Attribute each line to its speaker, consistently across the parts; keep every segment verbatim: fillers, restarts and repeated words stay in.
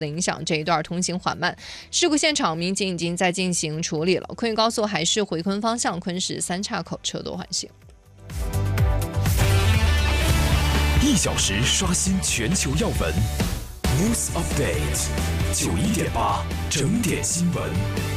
Speaker 1: 的影响，这一段通行缓慢。事故现场民警已经在进行处理了。昆玉高速还是回昆方向昆石三岔口车多缓行。
Speaker 2: 一小时刷新全球要闻 ，News Update 九一点八整点新闻。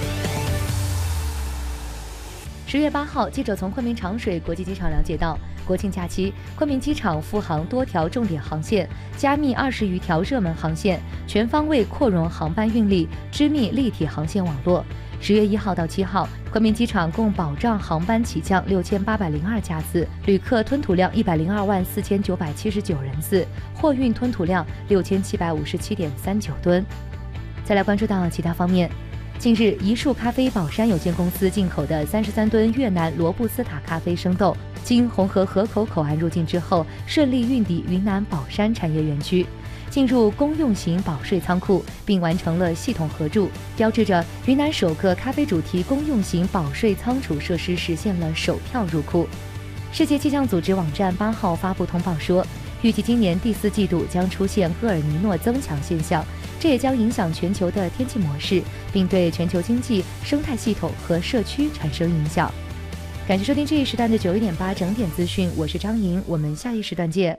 Speaker 3: 十月八号，记者从昆明长水国际机场了解到，国庆假期，昆明机场复航多条重点航线，加密二十余条热门航线，全方位扩容航班运力，织密立体航线网络。十月一号到七号，昆明机场共保障航班起降六千八百零二架次，旅客吞吐量一百零二万四千九百七十九人次，货运吞吐量六千七百五十七点三九吨。再来关注到其他方面。近日，一树咖啡宝山有限公司进口的三十三吨越南罗布斯塔咖啡生豆，经红河河口口岸入境之后，顺利运抵云南保山产业园区，进入公用型保税仓库，并完成了系统合注，标志着云南首个咖啡主题公用型保税仓储设施实现了首票入库。世界气象组织网站八号发布通报说，预计今年第四季度将出现厄尔尼诺增强现象，这也将影响全球的天气模式，并对全球经济、生态系统和社区产生影响。感谢收听这一时段的九一点八整点资讯，我是张莹，我们下一时段见。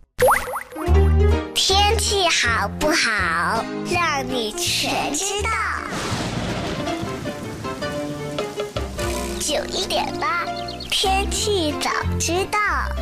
Speaker 4: 天气好不好，让你全知道。九一点八，天气早知道。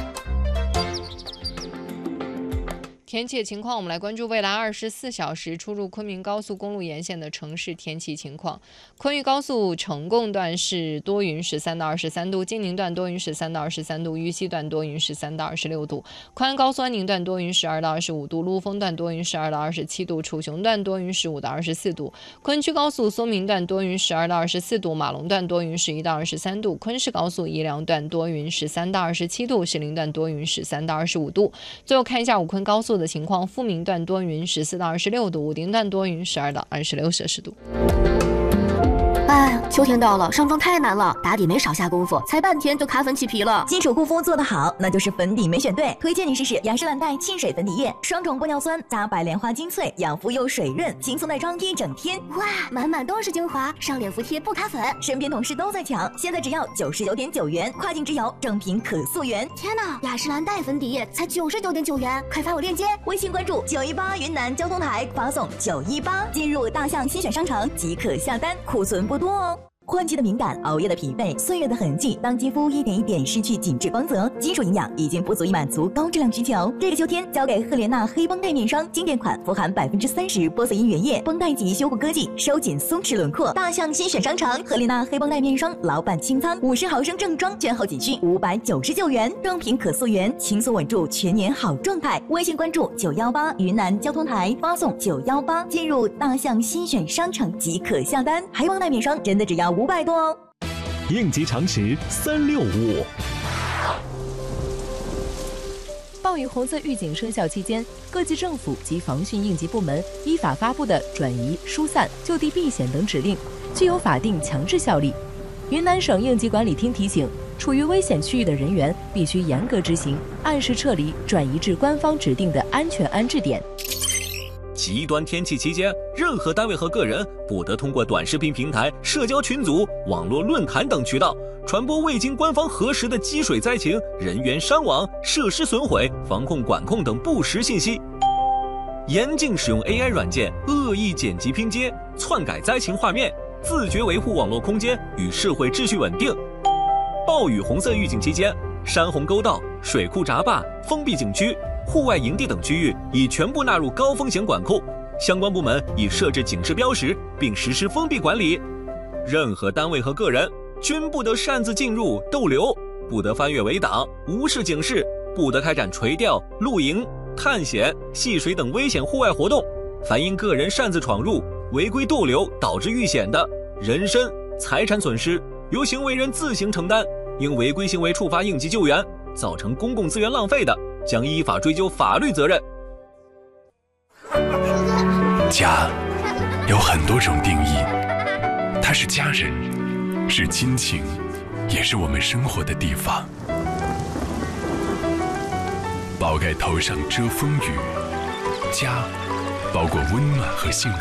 Speaker 1: 天气情况，我们来关注未来二十四小时出入昆明高速公路沿线的城市天气情况。昆玉高速成贡段是多云十三到二十三度，金陵段多云十三到二十三度，玉溪段多云十三到二十六度，昆安高速安宁段多云十二到二十五度，陆丰段多云十二到二十七度，楚雄段多云十五到二十四度，昆区高速松明段多云十二到二十四度，马龙段多云十一到二十三度，昆士高速宜良段多云十三到二十七度，石林段多云十三到二十五度。最后看一下武昆高速的情况，富民段多云十四到二十六度，武丁段多云十二到二十六摄氏度。
Speaker 5: 哎，秋天到了，上妆太难了，打底没少下功夫，才半天就卡粉起皮了。
Speaker 6: 基础护肤做得好，那就是粉底没选对。推荐你试试雅诗兰黛沁水粉底液，双重玻尿酸加白莲花精粹，养肤又水润，轻松耐妆一整天。
Speaker 5: 哇，满满都是精华，上脸服帖不卡粉。
Speaker 6: 身边同事都在抢，现在只要九十九点九元，跨境直邮，正品可溯源。
Speaker 5: 天哪，雅诗兰黛粉底液才九十九点九元，快发我链接。
Speaker 6: 微信关注九一八云南交通台，发送九一八，进入大象新选商城即可下单，库存不多哦。换季的敏感，熬夜的疲惫，岁月的痕迹，当肌肤一点一点失去紧致光泽，基础营养已经不足以满足高质量需求。这个秋天交给赫莲娜黑绷带面霜，经典款，富含百分之三十玻色因原液，绷带级修护科技，收紧松弛轮廓。大象新选商城，赫莲娜黑绷带面霜，老板清仓，五十毫升正装，券后仅需五百九十九元，正品可溯源，轻松稳住全年好状态。微信关注九幺八云南交通台，发送九幺八，进入大象新选商城即可下单。黑绷带面霜真的只要五百多哦。
Speaker 2: 应急常识三六五。
Speaker 7: 暴雨红色预警生效期间，各级政府及防汛应急部门依法发布的转移、疏散、就地避险等指令，具有法定强制效力。云南省应急管理厅提醒，处于危险区域的人员必须严格执行，按时撤离，转移至官方指定的安全安置点。
Speaker 8: 极端天气期间，任何单位和个人不得通过短视频平台、社交群组、网络论坛等渠道传播未经官方核实的积水灾情、人员伤亡、设施损毁、防控管控等不实信息。严禁使用 A I 软件恶意剪辑拼接、篡改灾情画面，自觉维护网络空间与社会秩序稳定。暴雨红色预警期间，山洪沟道、水库闸坝、封闭景区、户外营地等区域已全部纳入高风险管控，相关部门已设置警示标识，并实施封闭管理。任何单位和个人均不得擅自进入逗留，不得翻越围挡、无视警示，不得开展垂钓、露营、探险、戏水等危险户外活动。凡因个人擅自闯入、违规逗留导致遇险的人身、财产损失，由行为人自行承担。因违规行为触发应急救援，造成公共资源浪费的，将依法追究法律责任。
Speaker 2: 家有很多种定义，它是家人，是亲情，也是我们生活的地方。宝盖头上遮风雨，家包括温暖和幸福。